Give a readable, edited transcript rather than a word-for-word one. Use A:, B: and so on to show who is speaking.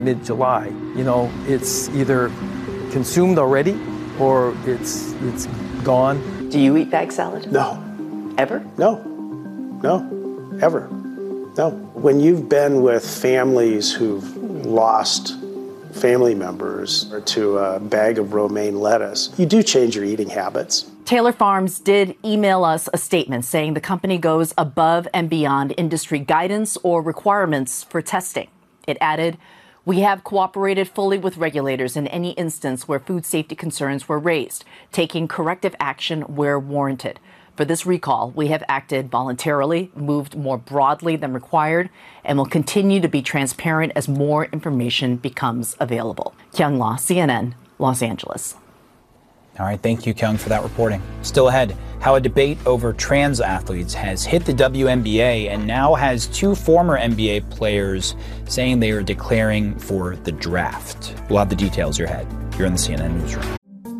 A: Mid-July, it's either consumed already or it's gone.
B: Do you eat bag salad?
C: No.
B: Ever?
C: No, ever. No. When you've been with families who've lost family members or to a bag of romaine lettuce, you do change your eating habits.
D: Taylor Farms did email us a statement saying the company goes above and beyond industry guidance or requirements for testing. It added, "We have cooperated fully with regulators in any instance where food safety concerns were raised, taking corrective action where warranted. For this recall, we have acted voluntarily, moved more broadly than required, and will continue to be transparent as more information becomes available." Kyung La, CNN, Los Angeles.
E: All right, thank you, Kyung, for that reporting. Still ahead, how a debate over trans athletes has hit the WNBA and now has two former NBA players saying they are declaring for the draft. We'll have the details here in the CNN newsroom.